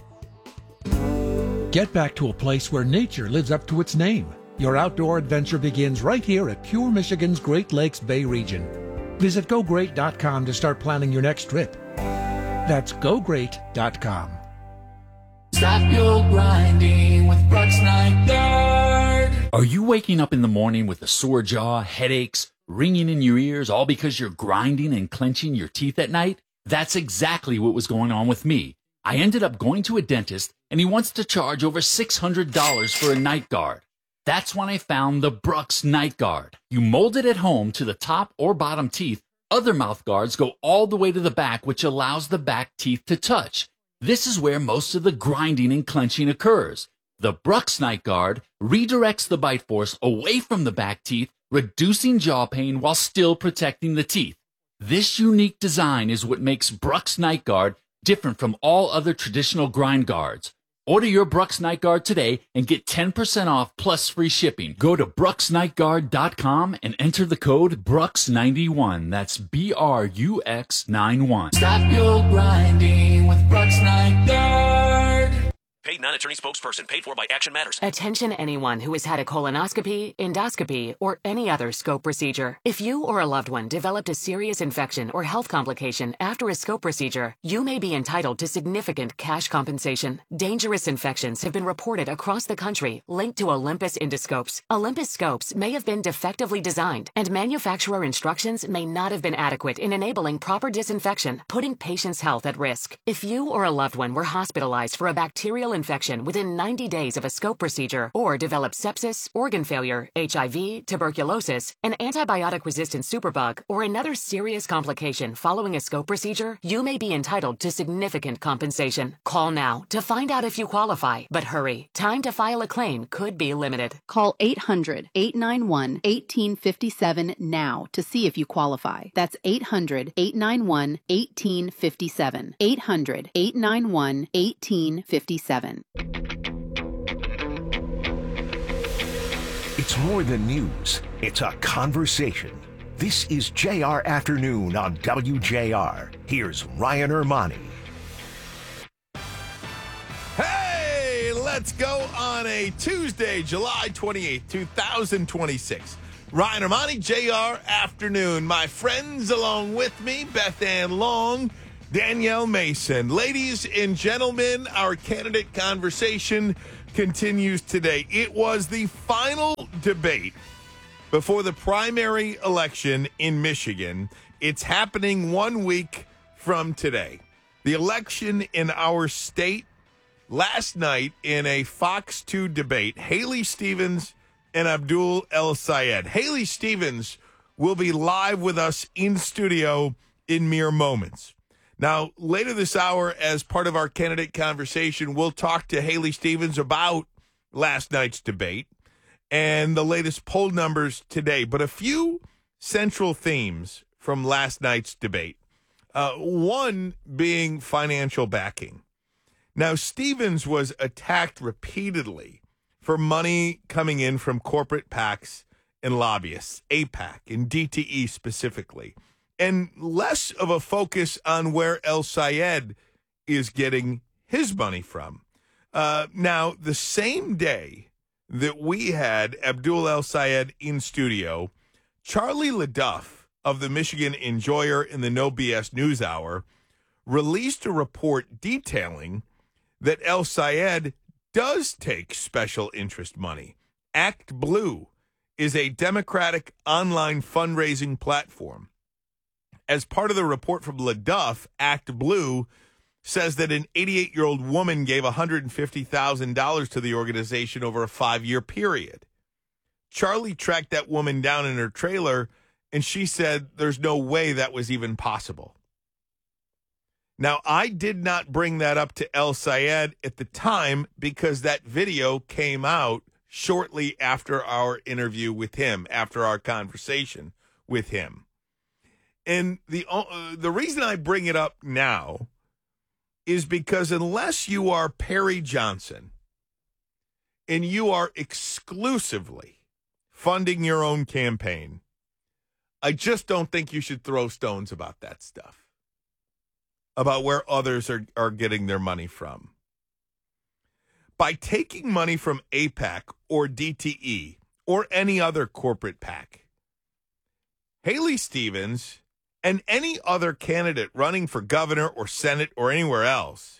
Get back to a place where nature lives up to its name. Your outdoor adventure begins right here at Pure Michigan's Great Lakes Bay region. Visit GoGreat.com to start planning your next trip. That's GoGreat.com. Stop your grinding with Brooks Night Guard. Are you waking up in the morning with a sore jaw, headaches, ringing in your ears, all because you're grinding and clenching your teeth at night? That's exactly what was going on with me. I ended up going to a dentist, and he wants to charge over $600 for a night guard. That's when I found the Brooks Night Guard. You mold it at home to the top or bottom teeth. Other mouth guards go all the way to the back, which allows the back teeth to touch. This is where most of the grinding and clenching occurs. The Brooks Night Guard redirects the bite force away from the back teeth, reducing jaw pain while still protecting the teeth. This unique design is what makes Brooks Night Guard different from all other traditional grind guards. Order your Brooks Night Guard today and get 10% off plus free shipping. Go to BrooksNightGuard.com and enter the code BRUX91. That's BRUX91. Stop your grinding with Brooks Night Guard. Paid non-attorney spokesperson. Paid for by Action Matters. Attention anyone who has had a colonoscopy, endoscopy, or any other scope procedure. If you or a loved one developed a serious infection or health complication after a scope procedure, you may be entitled to significant cash compensation. Dangerous infections have been reported across the country linked to Olympus endoscopes. Olympus scopes may have been defectively designed, and manufacturer instructions may not have been adequate in enabling proper disinfection, putting patients' health at risk. If you or a loved one were hospitalized for a bacterial infection within 90 days of a scope procedure, or developed sepsis, organ failure, HIV, tuberculosis, an antibiotic-resistant superbug, or another serious complication following a scope procedure, you may be entitled to significant compensation. Call now to find out if you qualify, but hurry. Time to file a claim could be limited. Call 800-891-1857 now to see if you qualify. That's 800-891-1857. 800-891-1857. It's more than news. It's a conversation. This is JR Afternoon on WJR. Here's Ryan Ermani. Hey, let's go on a Tuesday, July 28th, 2026. Ryan Ermani, JR Afternoon. My friends along with me, Beth Ann Long, Danielle Mason. Ladies and gentlemen, our candidate conversation continues today. It was the final debate before the primary election in Michigan. It's happening 1 week from today. The election in our state last night in a Fox 2 debate, Haley Stevens and Abdul El-Sayed. Haley Stevens will be live with us in studio in mere moments. Now, later this hour, as part of our candidate conversation, we'll talk to Haley Stevens about last night's debate and the latest poll numbers today. But a few central themes from last night's debate. One being financial backing. Now, Stevens was attacked repeatedly for money coming in from corporate PACs and lobbyists, AIPAC and DTE specifically, and less of a focus on where El-Sayed is getting his money from. Now, the same day that we had Abdul El-Sayed in studio, Charlie LeDuff of the Michigan Enjoyer in the No BS News Hour released a report detailing that El-Sayed does take special interest money. Act Blue is a Democratic online fundraising platform. As part of the report from LeDuff, Act Blue says that an 88-year-old woman gave $150,000 to the organization over a 5-year period. Charlie tracked that woman down in her trailer, and she said there's no way that was even possible. Now, I did not bring that up to El-Sayed at the time because that video came out shortly after our interview with him, after our conversation with him. And the reason I bring it up now is because unless you are Perry Johnson and you are exclusively funding your own campaign, I just don't think you should throw stones about that stuff, about where others are getting their money from. By taking money from AIPAC or DTE or any other corporate PAC, Haley Stevens and any other candidate running for governor or Senate or anywhere else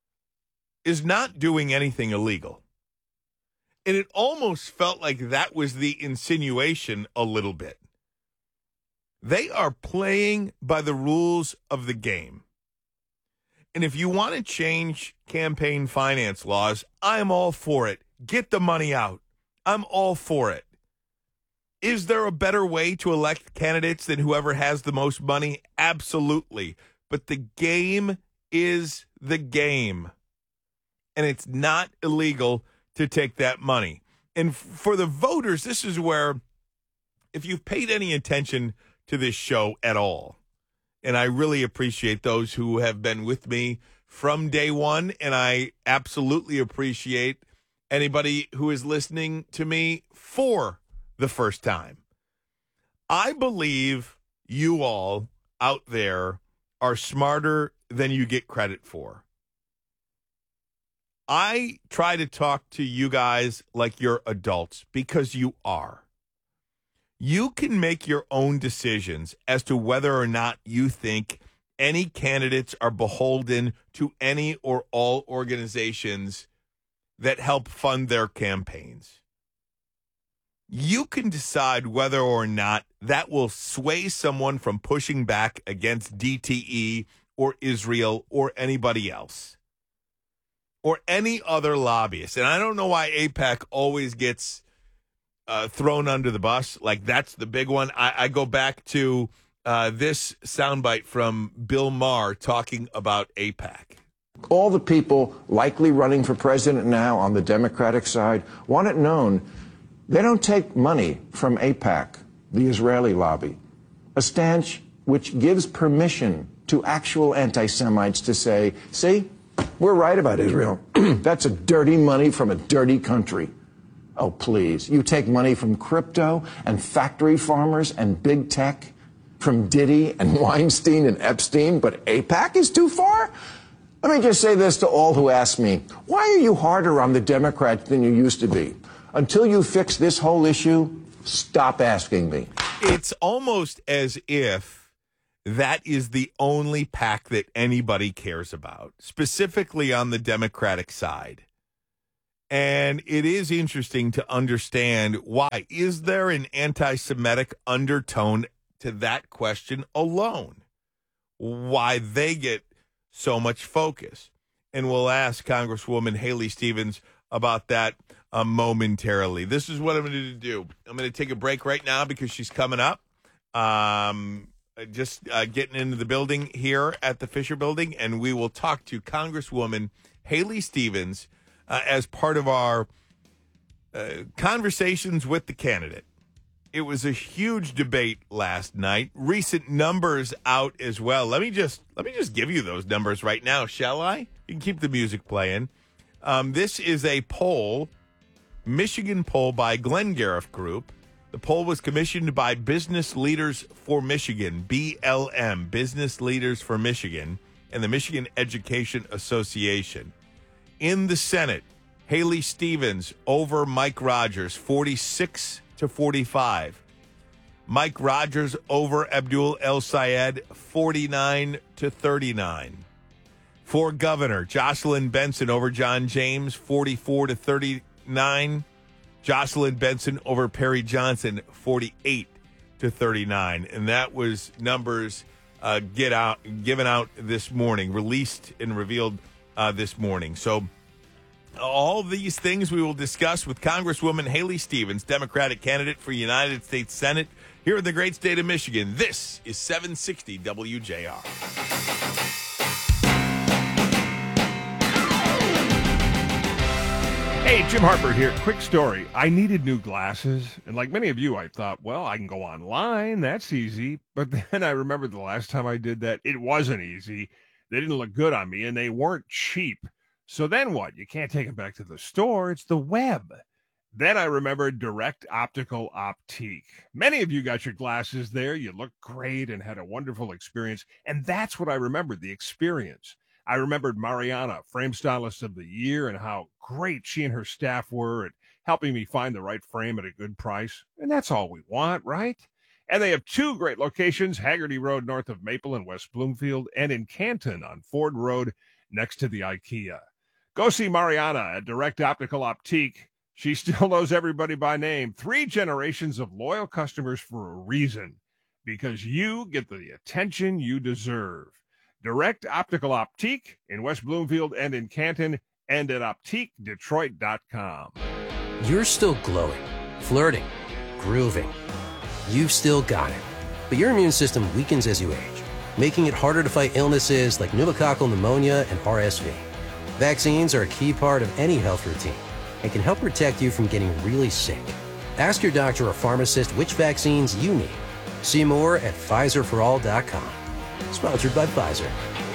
is not doing anything illegal. And it almost felt like that was the insinuation a little bit. They are playing by the rules of the game. And if you want to change campaign finance laws, I'm all for it. Get the money out. I'm all for it. Is there a better way to elect candidates than whoever has the most money? Absolutely. But the game is the game. And it's not illegal to take that money. And for the voters, this is where, if you've paid any attention to this show at all, and I really appreciate those who have been with me from day one, and I absolutely appreciate anybody who is listening to me for the first time. I believe you all out there are smarter than you get credit for. I try to talk to you guys like you're adults because you are. You can make your own decisions as to whether or not you think any candidates are beholden to any or all organizations that help fund their campaigns. You can decide whether or not that will sway someone from pushing back against DTE or Israel or anybody else or any other lobbyist. And I don't know why AIPAC always gets thrown under the bus. Like, that's the big one. I go back to this soundbite from Bill Maher talking about AIPAC. All the people likely running for president now on the Democratic side want it known they don't take money from AIPAC, the Israeli lobby, a stance which gives permission to actual anti-Semites to say, see, we're right about Israel. That's a dirty money from a dirty country. Oh, please. You take money from crypto and factory farmers and big tech, from Diddy and Weinstein and Epstein, but AIPAC is too far? Let me just say this to all who ask me, why are you harder on the Democrats than you used to be? Until you fix this whole issue, stop asking me. It's almost as if that is the only PAC that anybody cares about, specifically on the Democratic side. And it is interesting to understand why. Is there an anti-Semitic undertone to that question alone? Why they get so much focus? And we'll ask Congresswoman Haley Stevens about that momentarily. This is what I'm going to do. I'm going to take a break right now because she's coming up. Just getting into the building here at the Fisher Building, and we will talk to Congresswoman Haley Stevens as part of our conversations with the candidate. It was a huge debate last night. Recent numbers out as well. Let me just give you those numbers right now, shall I? You can keep the music playing. This is a poll, Michigan poll by Glengarriff Group. The poll was commissioned by Business Leaders for Michigan, BLM, Business Leaders for Michigan, and the Michigan Education Association. In the Senate, Haley Stevens over Mike Rogers, 46-45. Mike Rogers over Abdul El-Sayed, 49-39. For governor, Jocelyn Benson over John James, 44-39. Jocelyn Benson over Perry Johnson, 48-39. And that was numbers given out this morning, released and revealed this morning. So all these things we will discuss with Congresswoman Haley Stevens, Democratic candidate for United States Senate here in the great state of Michigan. This is 760 WJR. Hey, Jim Harper here. Quick story. I needed new glasses, and like many of you, I thought, well, I can go online. That's easy. But then I remembered the last time I did that, it wasn't easy. They didn't look good on me, and they weren't cheap. So then what? You can't take them back to the store. It's the web. Then I remembered Direct Optical Optique. Many of you got your glasses there. You looked great and had a wonderful experience. And that's what I remembered, the experience. I remembered Mariana, Frame Stylist of the Year, and how great she and her staff were at helping me find the right frame at a good price. And that's all we want, right? And they have two great locations, Haggerty Road north of Maple in West Bloomfield, and in Canton on Ford Road next to the IKEA. Go see Mariana at Direct Optical Optique. She still knows everybody by name. 3 generations of loyal customers for a reason, because you get the attention you deserve. Direct Optical Optique in West Bloomfield and in Canton, and at OptiqueDetroit.com. You're still glowing, flirting, grooving. You've still got it. But your immune system weakens as you age, making it harder to fight illnesses like pneumococcal pneumonia and RSV. Vaccines are a key part of any health routine and can help protect you from getting really sick. Ask your doctor or pharmacist which vaccines you need. See more at PfizerForAll.com. Sponsored by Pfizer.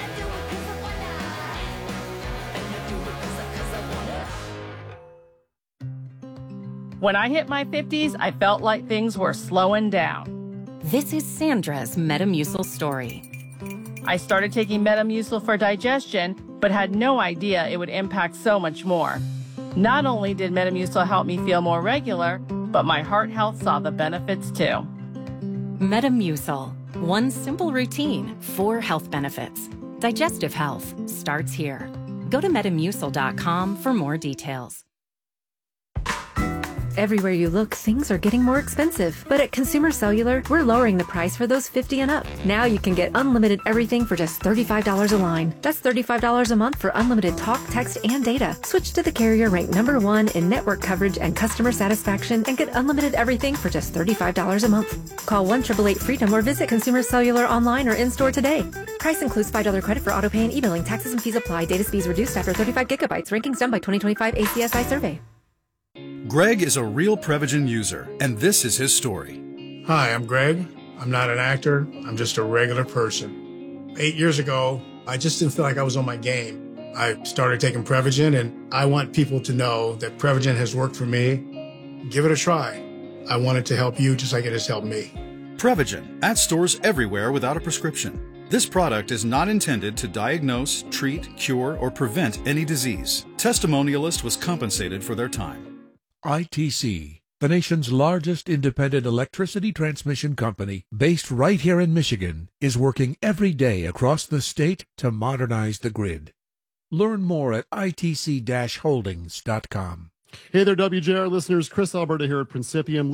When I hit my 50s, I felt like things were slowing down. This is Sandra's Metamucil story. I started taking Metamucil for digestion, but had no idea it would impact so much more. Not only did Metamucil help me feel more regular, but my heart health saw the benefits too. Metamucil. One simple routine, 4 health benefits. Digestive health starts here. Go to Metamucil.com for more details. Everywhere you look, things are getting more expensive. But at Consumer Cellular, we're lowering the price for those 50 and up. Now you can get unlimited everything for just $35 a line. That's $35 a month for unlimited talk, text, and data. Switch to the carrier ranked #1 in network coverage and customer satisfaction and get unlimited everything for just $35 a month. Call 1-888-FREEDOM or visit Consumer Cellular online or in-store today. Price includes $5 credit for auto pay and e-billing. Taxes and fees apply. Data speeds reduced after 35 gigabytes. Rankings done by 2025 ACSI survey. Greg is a real Prevagen user, and this is his story. Hi, I'm Greg. I'm not an actor. I'm just a regular person. 8 years ago, I just didn't feel like I was on my game. I started taking Prevagen, and I want people to know that Prevagen has worked for me. give it a try. I want it to help you just like it has helped me. Prevagen, at stores everywhere without a prescription. This product is not intended to diagnose, treat, cure, or prevent any disease. Testimonialist was compensated for their time. ITC, the nation's largest independent electricity transmission company, based right here in Michigan, is working every day across the state to modernize the grid. Learn more at itc-holdings.com. Hey there, WJR listeners. Chris Alberta here at Principium.